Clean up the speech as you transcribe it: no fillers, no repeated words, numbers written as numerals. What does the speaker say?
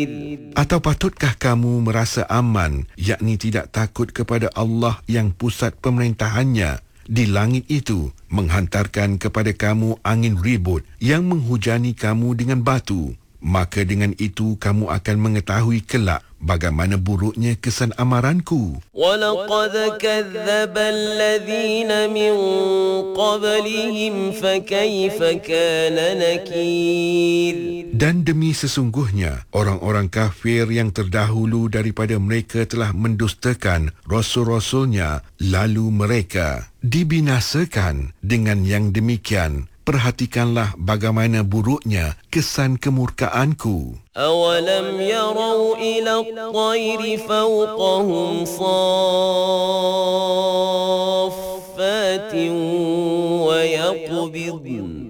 Atau patutkah kamu merasa aman, yakni tidak takut kepada Allah yang pusat pemerintahannya di langit itu, menghantarkan kepada kamu angin ribut yang menghujani kamu dengan batu? Maka dengan itu kamu akan mengetahui kelak bagaimana buruknya kesan amaranku. وَلَقَدْ كَذَّبَ الَّذِينَ مِنْ قَبْلِهِمْ فَكَيْفَ كَانَ نَكِيرِ. Dan demi sesungguhnya, orang-orang kafir yang terdahulu daripada mereka telah mendustakan rasul-rasulnya, lalu mereka dibinasakan dengan yang demikian. Perhatikanlah bagaimana buruknya kesan kemurkaanku. أَوَلَمْ يَرَوْا إِلَى الطَّيْرِ فَوْقَهُمْ صَافَّاتٍ وَيَقْبِضْنَ